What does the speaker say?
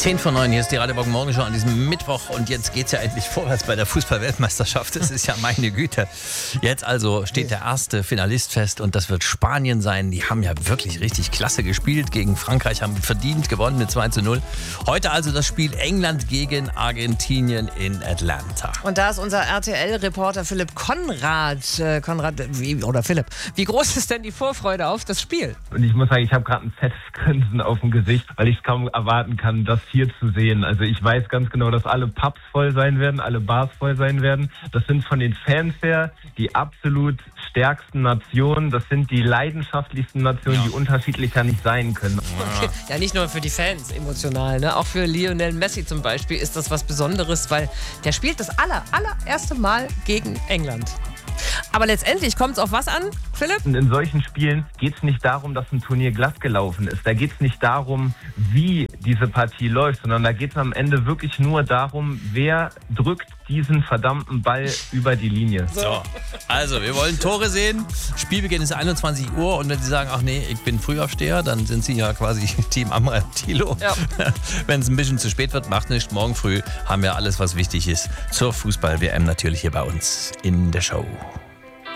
10:09, hier ist die Radio Morgen Show an diesem Mittwoch und jetzt geht's ja endlich vorwärts bei der Fußball-Weltmeisterschaft. Das ist ja meine Güte. Jetzt also steht der erste Finalist fest und das wird Spanien sein. Die haben ja wirklich richtig klasse gespielt gegen Frankreich, haben verdient gewonnen mit 2:0. Heute also das Spiel England gegen Argentinien in Atlanta. Und da ist unser RTL-Reporter Philipp Konrad. Philipp, wie groß ist denn die Vorfreude auf das Spiel? Und ich muss sagen, ich habe gerade ein fettes Grinsen auf dem Gesicht, weil ich es kaum erwarten kann, das hier zu sehen. Also ich weiß ganz genau, dass alle Pubs voll sein werden, alle Bars voll sein werden. Das sind von den Fans her die absolut stärksten Nationen. Das sind die leidenschaftlichsten Nationen, die unterschiedlicher nicht sein können. Okay. Ja, nicht nur für die Fans emotional, ne? Auch für Lionel Messi zum Beispiel ist das was Besonderes, weil der spielt das allererste Mal gegen England. Aber letztendlich kommt es auf was an, Philipp? Und in solchen Spielen geht es nicht darum, dass ein Turnier glatt gelaufen ist. Da geht es nicht darum, wie diese Partie läuft, sondern da geht es am Ende wirklich nur darum, wer drückt diesen verdammten Ball über die Linie. So, also wir wollen Tore sehen. Spielbeginn ist 21 Uhr und wenn Sie sagen, ach nee, ich bin Frühaufsteher, dann sind Sie ja quasi Team Amra Thilo. Ja. Wenn es ein bisschen zu spät wird, macht nichts. Morgen früh haben wir alles, was wichtig ist zur Fußball-WM natürlich hier bei uns in der Show.